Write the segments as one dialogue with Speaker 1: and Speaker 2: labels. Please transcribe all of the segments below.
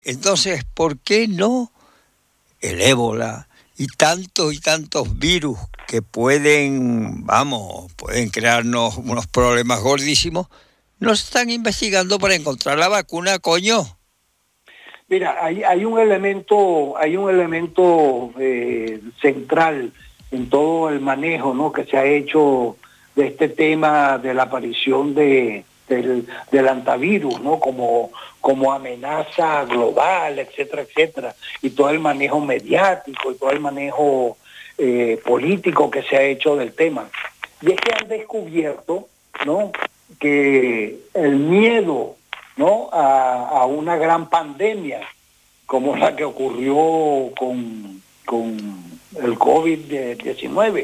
Speaker 1: Entonces, ¿por qué no el ébola y tantos virus que pueden crearnos unos problemas gordísimos? No se están investigando para encontrar la vacuna, coño.
Speaker 2: Mira, hay un elemento central en todo el manejo, ¿no?, que se ha hecho de este tema de la aparición del antivirus, ¿no?, como amenaza global, etcétera, etcétera, y todo el manejo mediático y todo el manejo político que se ha hecho del tema. Y es que han descubierto, ¿no?, que el miedo, ¿no?, a una gran pandemia como la que ocurrió con el COVID-19.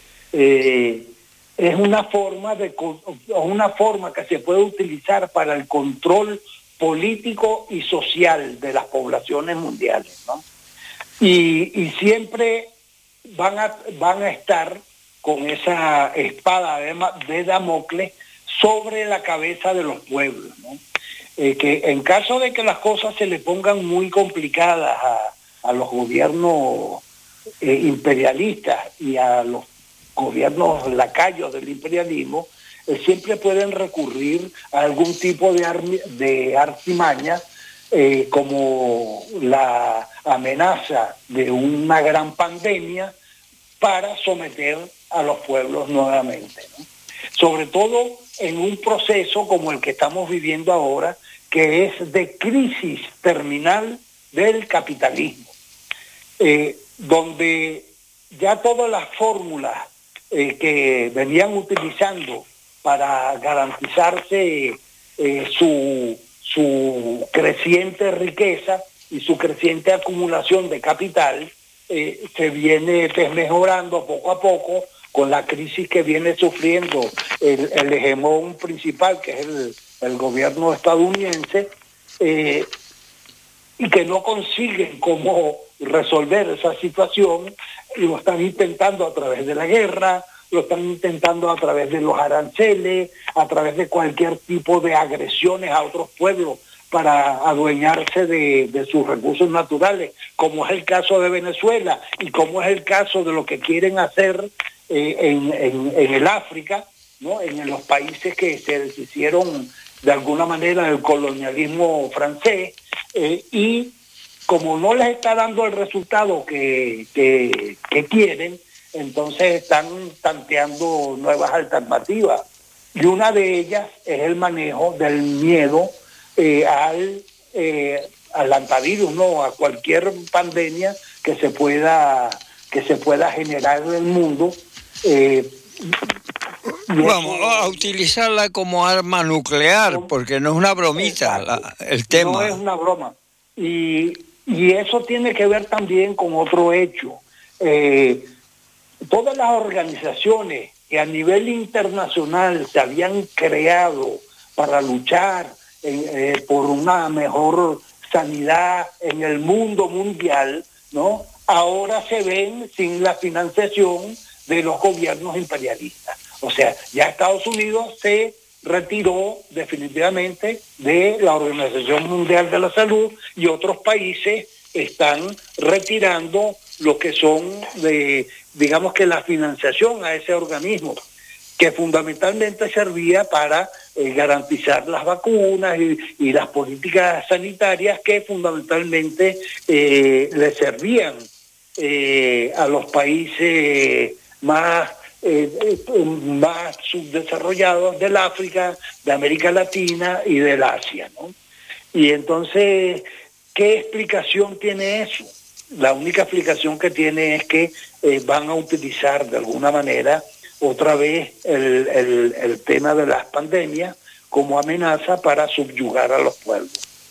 Speaker 2: Es una forma que se puede utilizar para el control político y social de las poblaciones mundiales, ¿no? Y siempre van a estar con esa espada de Damocles sobre la cabeza de los pueblos, ¿no? Que en caso de que las cosas se le pongan muy complicadas a los gobiernos imperialistas y a los gobiernos lacayos del imperialismo, siempre pueden recurrir a algún tipo de artimaña, como la amenaza de una gran pandemia para someter a los pueblos nuevamente, ¿no? Sobre todo en un proceso como el que estamos viviendo ahora, que es de crisis terminal del capitalismo, donde ya todas las fórmulas que venían utilizando para garantizarse su creciente riqueza y su creciente acumulación de capital, se viene desmejorando poco a poco con la crisis que viene sufriendo el hegemón principal, que es el gobierno estadounidense, y que no consiguen cómo resolver esa situación, y lo están intentando a través de la guerra, lo están intentando a través de los aranceles, a través de cualquier tipo de agresiones a otros pueblos para adueñarse de sus recursos naturales, como es el caso de Venezuela y como es el caso de lo que quieren hacer en el África, ¿no?, en los países que se deshicieron de alguna manera del colonialismo francés, y como no les está dando el resultado que quieren, entonces están tanteando nuevas alternativas. Y una de ellas es el manejo del miedo al antivirus, ¿no?, a cualquier pandemia que se pueda generar en el mundo.
Speaker 1: Vamos a utilizarla como arma nuclear, porque no es una bromita el tema.
Speaker 2: No es una broma. Y eso tiene que ver también con otro hecho. Todas las organizaciones que a nivel internacional se habían creado para luchar por una mejor sanidad en el mundo mundial, ¿no?, ahora se ven sin la financiación de los gobiernos imperialistas. O sea, ya Estados Unidos se retiró definitivamente de la Organización Mundial de la Salud y otros países están retirando lo que son digamos que la financiación a ese organismo, que fundamentalmente servía para garantizar las vacunas y las políticas sanitarias que fundamentalmente le servían a los países más subdesarrollados del África, de América Latina y del Asia, ¿no? Y entonces, ¿qué explicación tiene eso? La única explicación que tiene es que van a utilizar de alguna manera otra vez el tema de las pandemias como amenaza para subyugar a los pueblos.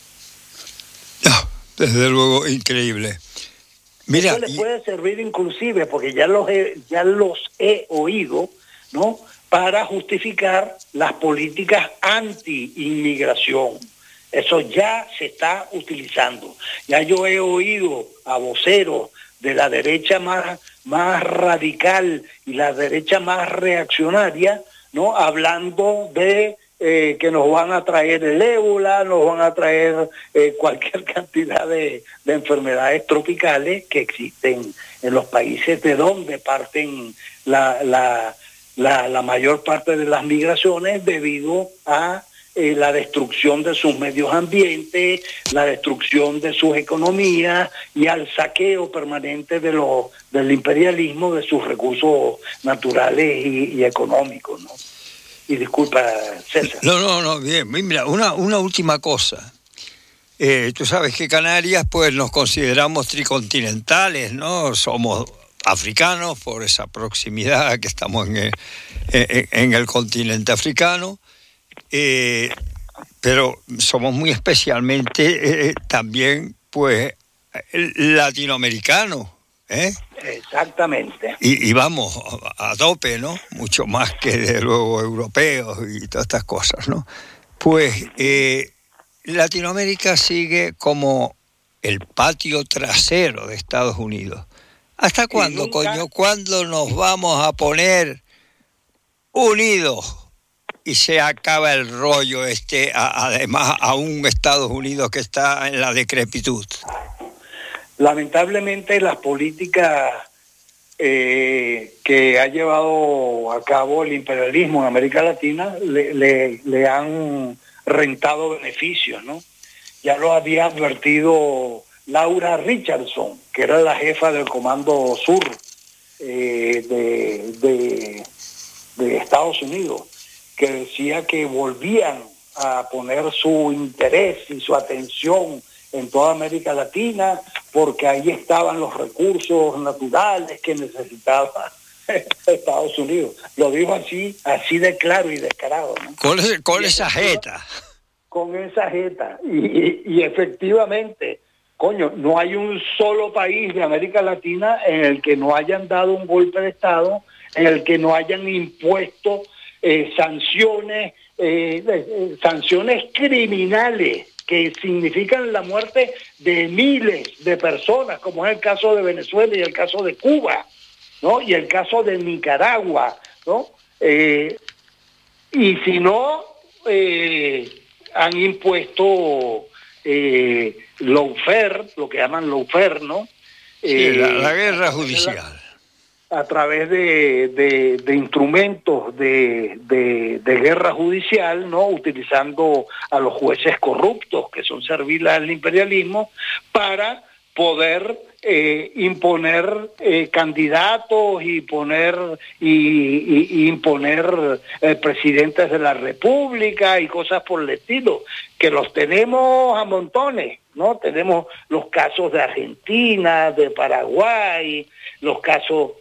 Speaker 1: Desde luego, increíble.
Speaker 2: Mira, eso les puede servir inclusive, porque ya los he oído, ¿no?, para justificar las políticas anti-inmigración. Eso ya se está utilizando. Ya yo he oído a voceros de la derecha más radical y la derecha más reaccionaria, ¿no?, hablando de que nos van a traer el ébola, nos van a traer cualquier cantidad de enfermedades tropicales que existen en los países de donde parten la mayor parte de las migraciones debido a la destrucción de sus medios ambientes, la destrucción de sus economías y al saqueo permanente del imperialismo de sus recursos naturales y económicos, ¿no? Y disculpa, César.
Speaker 1: No, bien. Mira, una última cosa. Tú sabes que Canarias, pues nos consideramos tricontinentales, ¿no? Somos africanos por esa proximidad que estamos en el continente africano, pero somos muy especialmente también, pues, latinoamericanos, ¿eh?
Speaker 2: Exactamente.
Speaker 1: Y vamos a tope, ¿no? Mucho más que de luego europeos y todas estas cosas, ¿no? Pues Latinoamérica sigue como el patio trasero de Estados Unidos. ¿Hasta cuándo, coño? ¿Cuándo nos vamos a poner unidos y se acaba el rollo además a un Estados Unidos que está en la decrepitud?
Speaker 2: Lamentablemente las políticas que ha llevado a cabo el imperialismo en América Latina le han rentado beneficios, ¿no? Ya lo había advertido Laura Richardson, que era la jefa del Comando Sur de Estados Unidos, que decía que volvían a poner su interés y su atención en toda América Latina, porque ahí estaban los recursos naturales que necesitaba Estados Unidos. Lo dijo así de claro y descarado, ¿no?
Speaker 1: Con esa jeta.
Speaker 2: Con esa jeta. Y efectivamente, coño, no hay un solo país de América Latina en el que no hayan dado un golpe de Estado, en el que no hayan impuesto sanciones criminales que significan la muerte de miles de personas, como es el caso de Venezuela y el caso de Cuba, ¿no? Y el caso de Nicaragua, ¿no? Y si no, han impuesto lawfare, lo que llaman lawfare, ¿no?
Speaker 1: Sí, la guerra judicial.
Speaker 2: A través de instrumentos de guerra judicial, ¿no? Utilizando a los jueces corruptos, que son serviles al imperialismo, para poder imponer candidatos y imponer presidentes de la República y cosas por el estilo, que los tenemos a montones, ¿no? Tenemos los casos de Argentina, de Paraguay, los casos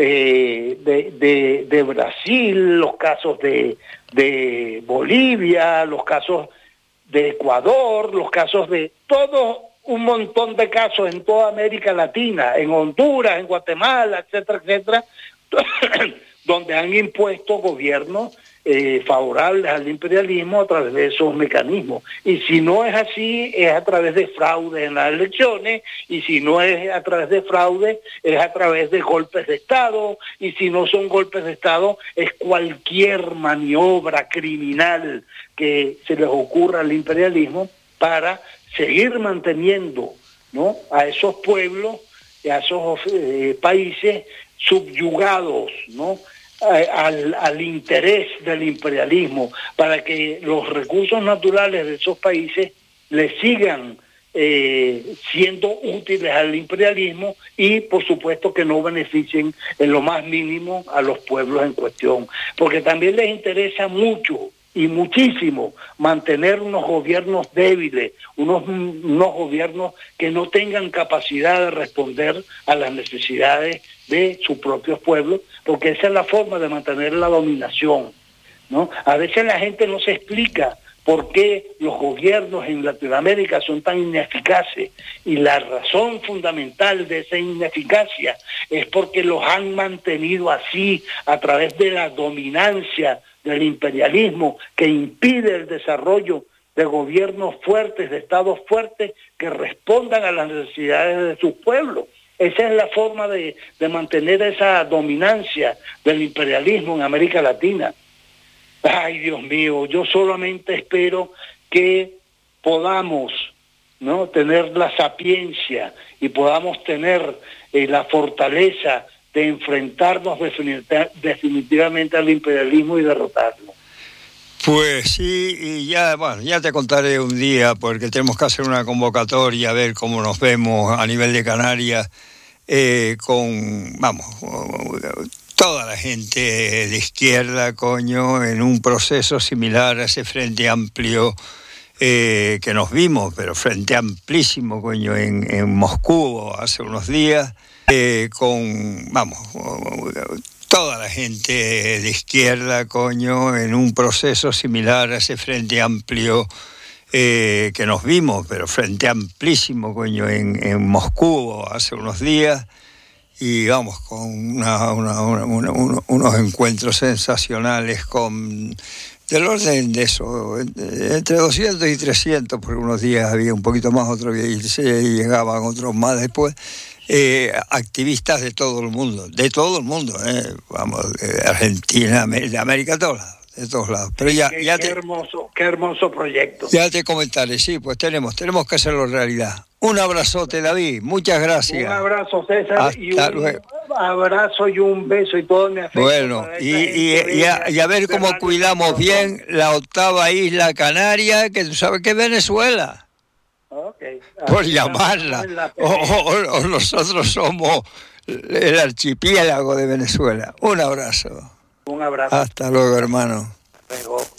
Speaker 2: de Brasil, los casos de Bolivia, los casos de Ecuador, los casos de todo un montón de casos en toda América Latina, en Honduras, en Guatemala, etcétera, etcétera, donde han impuesto gobiernos favorables al imperialismo a través de esos mecanismos. Y si no es así, es a través de fraude en las elecciones, y si no es a través de fraude, es a través de golpes de Estado, y si no son golpes de Estado, es cualquier maniobra criminal que se les ocurra al imperialismo para seguir manteniendo, ¿no?, a esos pueblos, a esos países subyugados, ¿no?, al interés del imperialismo, para que los recursos naturales de esos países le sigan siendo útiles al imperialismo y, por supuesto, que no beneficien en lo más mínimo a los pueblos en cuestión. Porque también les interesa mucho y muchísimo mantener unos gobiernos débiles, unos gobiernos que no tengan capacidad de responder a las necesidades de sus propios pueblos, porque esa es la forma de mantener la dominación, ¿no? A veces la gente no se explica por qué los gobiernos en Latinoamérica son tan ineficaces, y la razón fundamental de esa ineficacia es porque los han mantenido así a través de la dominancia del imperialismo, que impide el desarrollo de gobiernos fuertes, de estados fuertes que respondan a las necesidades de sus pueblos. Esa es la forma de mantener esa dominancia del imperialismo en América Latina. Ay, Dios mío, yo solamente espero que podamos, ¿no?, tener la sapiencia y podamos tener la fortaleza de enfrentarnos definitivamente al imperialismo y derrotarlo.
Speaker 1: Pues sí, y ya, bueno, ya te contaré un día, porque tenemos que hacer una convocatoria, a ver cómo nos vemos a nivel de Canarias, vamos, toda la gente de izquierda, coño, en un proceso similar a ese Frente Amplio que nos vimos, pero Frente Amplísimo, coño, en Moscú hace unos días, vamos, toda la gente de izquierda, coño, en un proceso similar a ese Frente Amplio que nos vimos, pero Frente Amplísimo, coño, en Moscú hace unos días, y vamos, con unos encuentros sensacionales del orden de eso, entre 200 y 300, porque unos días había un poquito más, otros días llegaban otros más después. Activistas de todo el mundo, vamos, de Argentina, de América, de todos lados. Pero
Speaker 2: qué hermoso proyecto.
Speaker 1: Ya te comentaré, sí, pues tenemos que hacerlo realidad. Un abrazote, David, muchas gracias.
Speaker 2: Un abrazo, César.
Speaker 1: Hasta luego.
Speaker 2: Abrazo y un beso y todo mi afecto.
Speaker 1: Bueno, y a ver cómo cuidamos bien la octava isla canaria, que tú sabes que es Venezuela.
Speaker 2: Okay.
Speaker 1: Por llamarla, o nosotros somos el archipiélago de Venezuela. Un abrazo.
Speaker 2: Un abrazo.
Speaker 1: Hasta luego, hermano.
Speaker 2: Luego.